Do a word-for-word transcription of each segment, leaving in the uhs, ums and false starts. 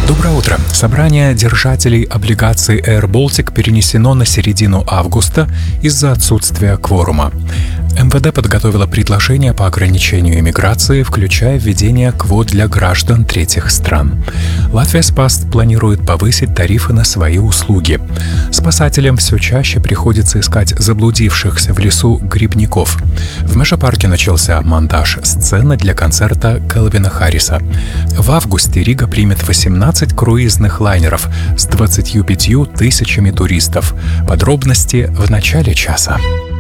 Доброе утро. Собрание держателей облигаций Air Baltic перенесено на середину августа из-за отсутствия кворума. эм вэ дэ подготовило предложение по ограничению иммиграции, включая введение квот для граждан третьих стран. Латвия Спаст планирует повысить тарифы на свои услуги. Спасателям все чаще приходится искать заблудившихся в лесу грибников. В Межапарке начался монтаж сцены для концерта Кэлвина Харриса. В августе Рига примет восемнадцать круизных лайнеров с двадцатью пятью тысячами туристов. Подробности в начале часа.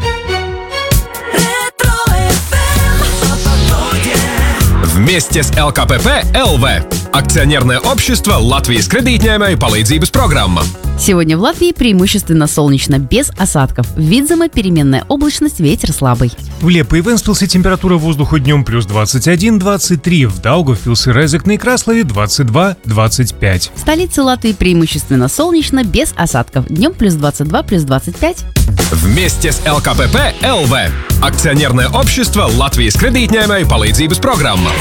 Вместе с эл ка пэ пэ эл вэ – акционерное общество Латвijas kredītņēmēju palīdzības программа. Сегодня в Латвии преимущественно солнечно, без осадков. В Видземе переменная облачность, ветер слабый. В Лепо и Вентспилсе температура воздуха днем плюс двадцать один - двадцать три, в Даугавпилсе, Резекне и Краслове двадцать два - двадцать пять. В столице Латвии преимущественно солнечно, без осадков. Днем плюс двадцать два, плюс двадцать пять. Вместе с эл ка пэ пэ эл вэ – акционерное общество Латвijas kredītņēmēju palīdzības programma.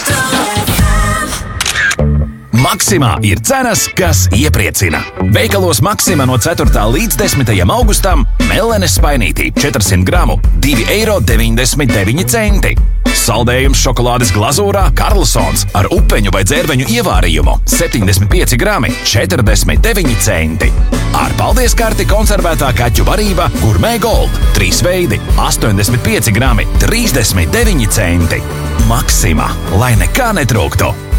Maksimā ir cenas, kas iepriecina. Veikalos Maksimā no ceturtā līdz desmitajam augustam melenes spainītī četrsimt gramu - divi eiro deviņdesmit deviņi centi. Saldējums šokolādes glazūrā Karlsons ar upeņu vai dzērveņu ievārījumu - septiņdesmit pieci grami - četrdesmit deviņi centi. Ar paldies karti konservētā kaķu barība Gourmet Gold - trīs veidi - astoņdesmit pieci grami - trīsdesmit deviņi centi. Maksimā, lai nekā netrūktu!